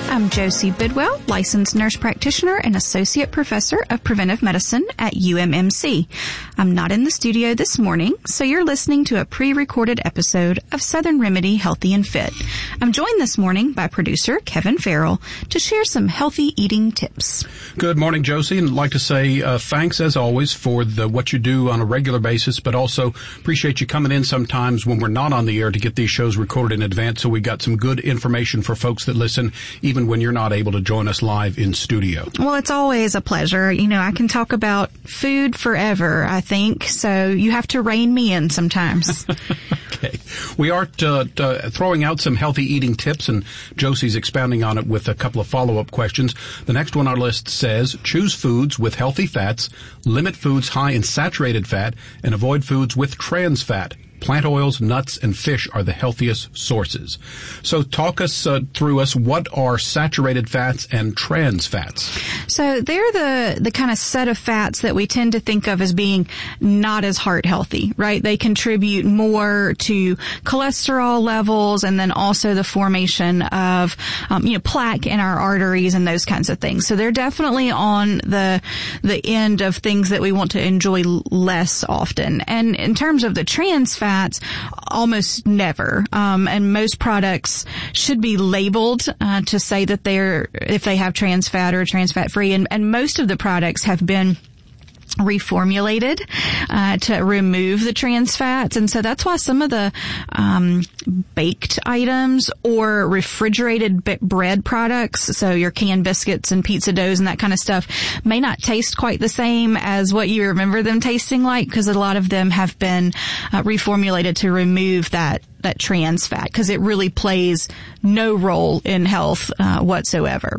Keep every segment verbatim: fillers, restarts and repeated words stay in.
I'm Josie Bidwell, licensed nurse practitioner and associate professor of preventive medicine at U M M C. I'm not in the studio this morning, so you're listening to a pre-recorded episode of Southern Remedy Healthy and Fit. I'm joined this morning by producer Kevin Farrell to share some healthy eating tips. Good morning, Josie, and I'd like to say uh, thanks as always for the what you do on a regular basis, but also appreciate you coming in sometimes when we're not on the air to get these shows recorded in advance, so we got some good information for folks that listen, even when you're not able to join us live in studio. Well, it's always a pleasure. You know, I can talk about food forever, I think, so you have to rein me in sometimes. Okay. We are uh, uh, throwing out some healthy eating tips, and Josie's expounding on it with a couple of follow-up questions. The next one on our list says, choose foods with healthy fats, limit foods high in saturated fat, and avoid foods with trans fat. Plant oils, nuts, and fish are the healthiest sources. So talk us uh, through us, what are saturated fats and trans fats? So they're the, the kind of set of fats that we tend to think of as being not as heart healthy, right? They contribute more to cholesterol levels and then also the formation of, um, you know, plaque in our arteries and those kinds of things. So they're definitely on the, the end of things that we want to enjoy less often. And in terms of the trans fats, almost never. Um, and most products should be labeled uh, to say that they're, if they have trans fat or trans fat free. And, and most of the products have been reformulated uh to remove the trans fats, and so that's why some of the um baked items or refrigerated b- bread products, so your canned biscuits and pizza doughs and that kind of stuff, may not taste quite the same as what you remember them tasting like, because a lot of them have been uh, reformulated to remove that that trans fat, because it really plays no role in health uh, whatsoever.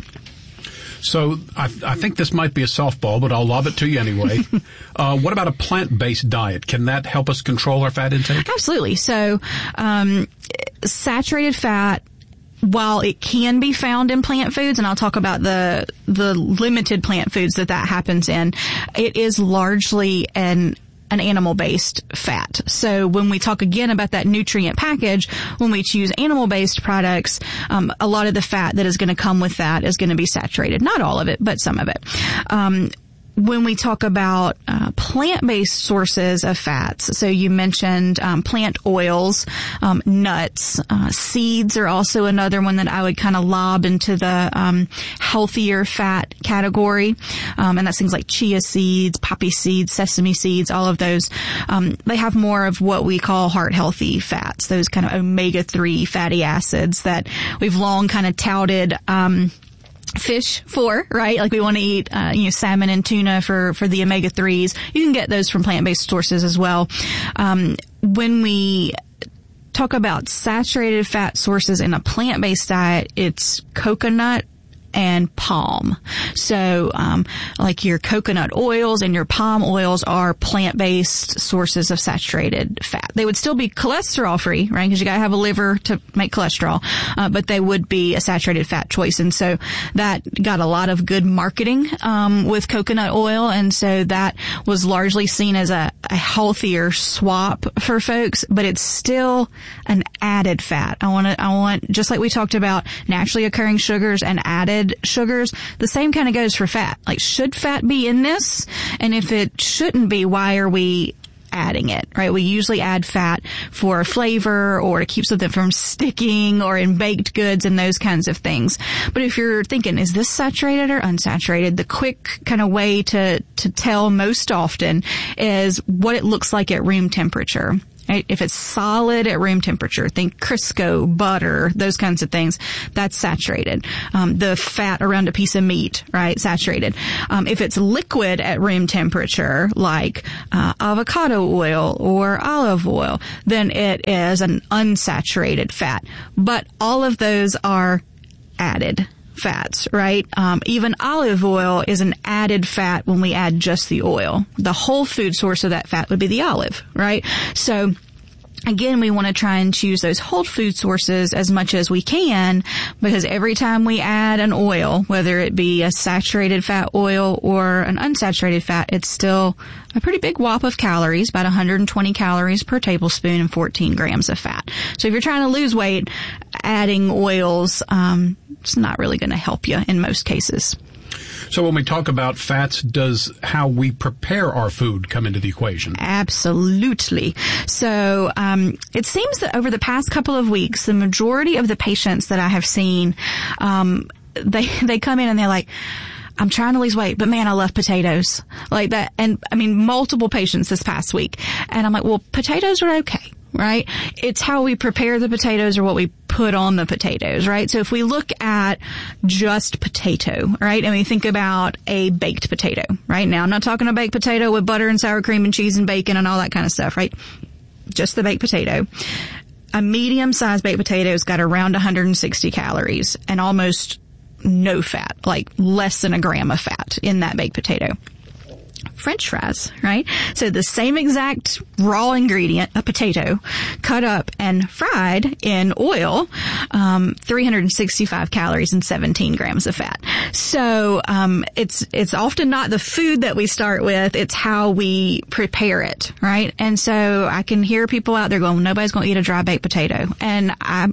So I, I think this might be a softball, but I'll lob it to you anyway. uh, what about a plant-based diet? Can that help us control our fat intake? Absolutely. So um, saturated fat, while it can be found in plant foods, and I'll talk about the the limited plant foods that that happens in, it is largely an an animal-based fat. So when we talk again about that nutrient package, when we choose animal-based products, um, a lot of the fat that is going to come with that is going to be saturated. Not all of it, but some of it. Um, When we talk about uh, plant-based sources of fats, so you mentioned um, plant oils, um, nuts, uh, seeds are also another one that I would kind of lob into the um, healthier fat category, um, and that's things like chia seeds, poppy seeds, sesame seeds, all of those. Um, they have more of what we call heart-healthy fats, those kind of omega three fatty acids that we've long kind of touted um fish for, right? Like we want to eat, uh, you know, salmon and tuna for, for the omega threes. You can get those from plant-based sources as well. Um, when we talk about saturated fat sources in a plant-based diet, it's coconut and palm. So, um, like your coconut oils and your palm oils are plant-based sources of saturated fat. They would still be cholesterol-free, right? Because you gotta have a liver to make cholesterol, uh, but they would be a saturated fat choice. And so that got a lot of good marketing, um, with coconut oil. And so that was largely seen as a, a healthier swap for folks, but it's still an added fat. I want to, I want, just like we talked about naturally occurring sugars and added sugars, the same kind of goes for fat. Like, should fat be in this? And if it shouldn't be, why are we adding it, right? We usually add fat for flavor or to keep something from sticking or in baked goods and those kinds of things. But if you're thinking, is this saturated or unsaturated? The quick kind of way to, to tell most often is what it looks like at room temperature. Right? If it's solid at room temperature, think Crisco, butter, those kinds of things, that's saturated. Um, the fat around a piece of meat, right? Saturated. Um, if it's liquid at room temperature, like uh, avocado oil or olive oil, then it is an unsaturated fat. But all of those are added fats, right? Um, even olive oil is an added fat when we add just the oil. The whole food source of that fat would be the olive, right? So again, we want to try and choose those whole food sources as much as we can, because every time we add an oil, whether it be a saturated fat oil or an unsaturated fat, it's still a pretty big whop of calories, about one hundred twenty calories per tablespoon and fourteen grams of fat. So if you're trying to lose weight, adding oils um it's not really going to help you in most cases. So when we talk about fats, does how we prepare our food come into the equation? Absolutely. So um, it seems that over the past couple of weeks, the majority of the patients that I have seen, um, they they come in and they're like, I'm trying to lose weight, but man, I love potatoes. Like that. And I mean, multiple patients this past week. And I'm like, well, potatoes are okay, right? It's how we prepare the potatoes or what we put on the potatoes, right? So if we look at just potato, right, and we think about a baked potato, right? Now, I'm not talking a baked potato with butter and sour cream and cheese and bacon and all that kind of stuff, right? Just the baked potato. A medium-sized baked potato's got around one hundred sixty calories and almost no fat, like less than a gram of fat in that baked potato. French fries, right? So the same exact raw ingredient, a potato, cut up and fried in oil, um, three hundred sixty-five calories and seventeen grams of fat. So, um, it's, it's often not the food that we start with, it's how we prepare it, right? And so I can hear people out there going, well, nobody's going to eat a dry baked potato. And I,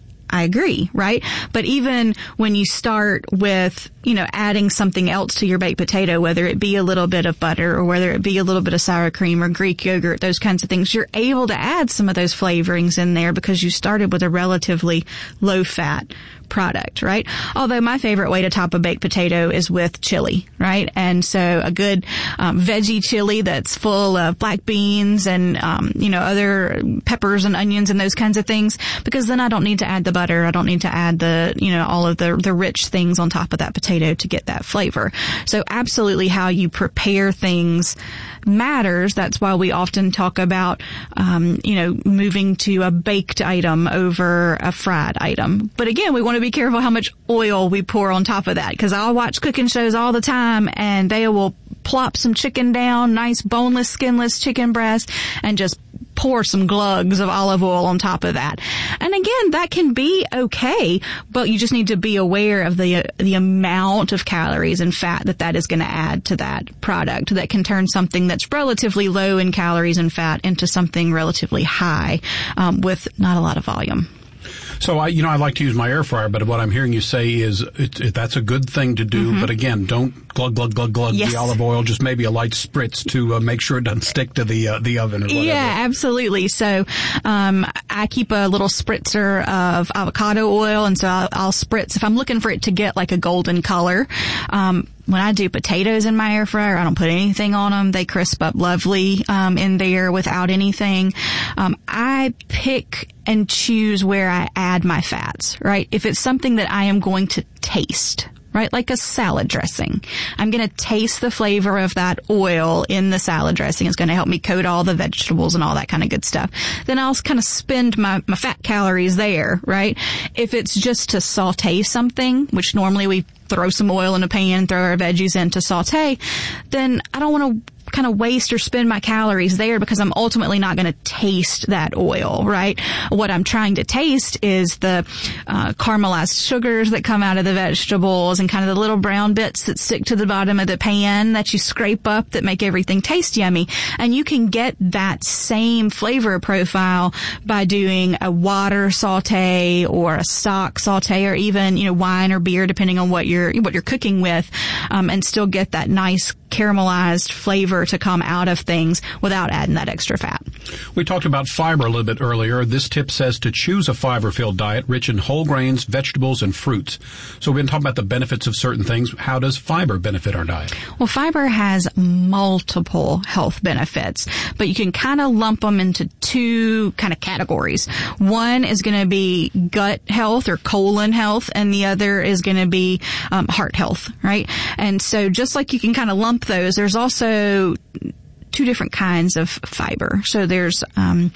I agree, right? But even when you start with, you know, adding something else to your baked potato, whether it be a little bit of butter or whether it be a little bit of sour cream or Greek yogurt, those kinds of things, you're able to add some of those flavorings in there because you started with a relatively low fat product, right? Although my favorite way to top a baked potato is with chili, right? And so a good um, veggie chili that's full of black beans and, um, you know, other peppers and onions and those kinds of things, because then I don't need to add the butter. I don't need to add the, you know, all of the, the rich things on top of that potato to get that flavor. So absolutely how you prepare things matters. That's why we often talk about, um, you know, moving to a baked item over a fried item. But again, we want to be careful how much oil we pour on top of that, because I'll watch cooking shows all the time and they will plop some chicken down, nice boneless, skinless chicken breast, and just pour some glugs of olive oil on top of that. And again, that can be okay, but you just need to be aware of the the amount of calories and fat that that is going to add to that product that can turn something that's relatively low in calories and fat into something relatively high um, with not a lot of volume. So I, you know, I like to use my air fryer, but what I'm hearing you say is it, it, that's a good thing to do. Mm-hmm. But again, don't glug, glug, glug, glug yes. the olive oil. Just maybe a light spritz to uh, make sure it doesn't stick to the uh, the oven or whatever. Yeah, absolutely. So um, I keep a little spritzer of avocado oil, and so I'll, I'll spritz if I'm looking for it to get like a golden color. Um, When I do potatoes in my air fryer, I don't put anything on them. They crisp up lovely um, in there without anything. Um, I pick and choose where I add my fats, right? If it's something that I am going to taste, right? Like a salad dressing. I'm going to taste the flavor of that oil in the salad dressing. It's going to help me coat all the vegetables and all that kind of good stuff. Then I'll kind of spend my, my fat calories there, right? If it's just to saute something, which normally we throw some oil in a pan, throw our veggies in to saute, then I don't want to kind of waste or spend my calories there because I'm ultimately not going to taste that oil, right? What I'm trying to taste is the uh, caramelized sugars that come out of the vegetables and kind of the little brown bits that stick to the bottom of the pan that you scrape up that make everything taste yummy. And you can get that same flavor profile by doing a water saute or a stock saute or even, you know, wine or beer, depending on what you're what you're cooking with, um, and still get that nice caramelized flavor to come out of things without adding that extra fat. We talked about fiber a little bit earlier. This tip says to choose a fiber-filled diet rich in whole grains, vegetables, and fruits. So we've been talking about the benefits of certain things. How does fiber benefit our diet? Well, fiber has multiple health benefits, but you can kind of lump them into two kind of categories. One is going to be gut health or colon health, and the other is going to be um, heart health, right? And so just like you can kind of lump those, there's also two different kinds of fiber. So there's um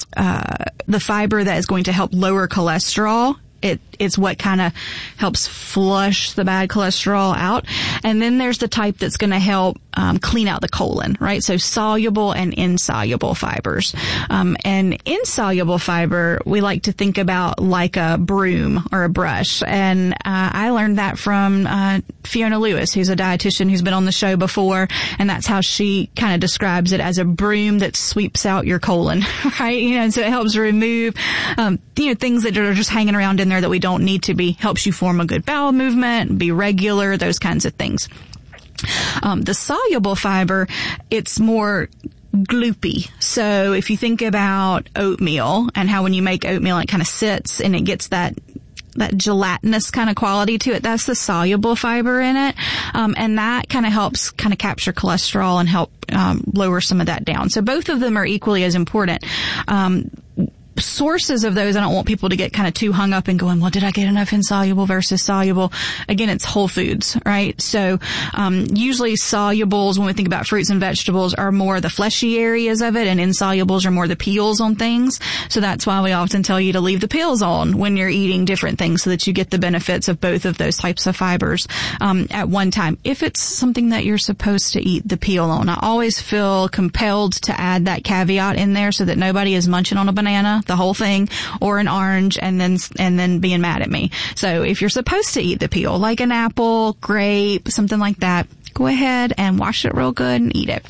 uh the fiber that is going to help lower cholesterol. It, it's what kind of helps flush the bad cholesterol out. And then there's the type that's going to help um, clean out the colon, right? So soluble and insoluble fibers. Um, and insoluble fiber, we like to think about like a broom or a brush. And uh, I learned that from uh, Fiona Lewis, who's a dietitian who's been on the show before. And that's how she kind of describes it, as a broom that sweeps out your colon, right? You know, and so it helps remove, um, you know, things that are just hanging around in in there that we don't need to be. Helps you form a good bowel movement, be regular, those kinds of things. Um, the soluble fiber, it's more gloopy. So if you think about oatmeal and how when you make oatmeal, it kind of sits and it gets that that gelatinous kind of quality to it. That's the soluble fiber in it. Um, and that kind of helps kind of capture cholesterol and help um, lower some of that down. So both of them are equally as important. Um, sources of those, I don't want people to get kind of too hung up and going, well, did I get enough insoluble versus soluble? Again, it's whole foods, right? So um usually solubles, when we think about fruits and vegetables, are more the fleshy areas of it, and insolubles are more the peels on things. So that's why we often tell you to leave the peels on when you're eating different things so that you get the benefits of both of those types of fibers um at one time. If it's something that you're supposed to eat the peel on, I always feel compelled to add that caveat in there so that nobody is munching on a banana, the whole thing, or an orange, and then and then being mad at me. So if you're supposed to eat the peel, like an apple, grape, something like that, go ahead and wash it real good and eat it.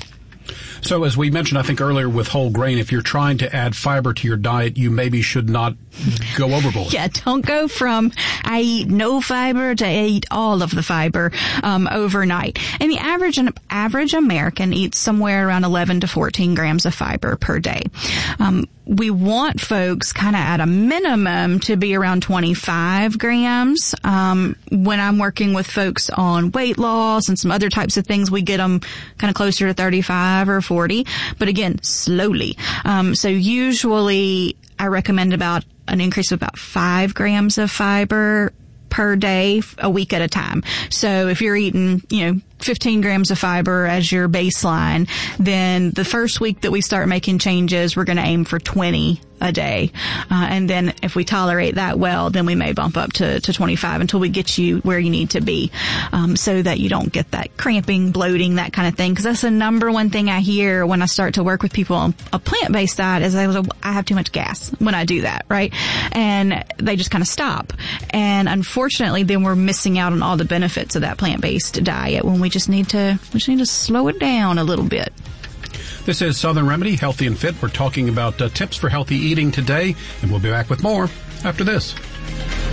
So as we mentioned, I think earlier with whole grain, if you're trying to add fiber to your diet, you maybe should not go overboard. Yeah, don't go from I eat no fiber to I eat all of the fiber um, overnight. And the average an average American eats somewhere around eleven to fourteen grams of fiber per day. Um, we want folks kind of at a minimum to be around twenty-five grams. Um, when I'm working with folks on weight loss and some other types of things, we get them kind of closer to thirty-five or forty. But again, slowly. Um, so usually I recommend about an increase of about five grams of fiber per day, a week at a time. So if you're eating, you know, fifteen grams of fiber as your baseline, then the first week that we start making changes, we're going to aim for twenty a day. Uh, and then if we tolerate that well, then we may bump up to, to twenty-five until we get you where you need to be, um, so that you don't get that cramping, bloating, that kind of thing. Because that's the number one thing I hear when I start to work with people on a plant-based diet is I, I have too much gas when I do that, right? And they just kind of stop. And unfortunately, then we're missing out on all the benefits of that plant-based diet when we just need to, we just need to slow it down a little bit. This is Southern Remedy, Healthy and Fit. We're talking about uh, tips for healthy eating today, and we'll be back with more after this.